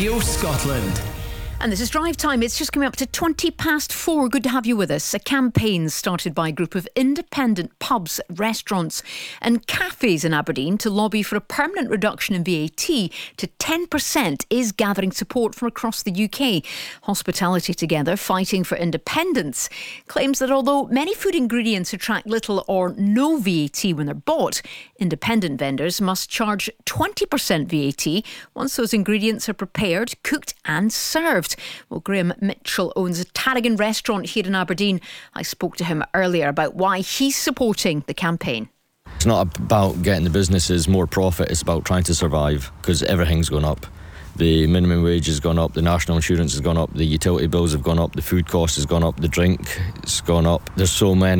Radio Scotland. And this is Drive Time. It's just coming up to 4:20. Good to have you with us. A campaign started by a group of independent pubs, restaurants and cafes in Aberdeen to lobby for a permanent reduction in VAT to 10% is gathering support from across the UK. Hospitality Together, Fighting for Independence, claims that although many food ingredients attract little or no VAT when they're bought, independent vendors must charge 20% VAT once those ingredients are prepared, cooked and served. Well, Graham Mitchell owns a Tarragon restaurant here in Aberdeen. I spoke to him earlier about why he's supporting the campaign. It's not about getting the businesses more profit, it's about trying to survive, because everything's gone up. The minimum wage has gone up, the national insurance has gone up, the utility bills have gone up, the food cost has gone up, the drink has gone up. There's so many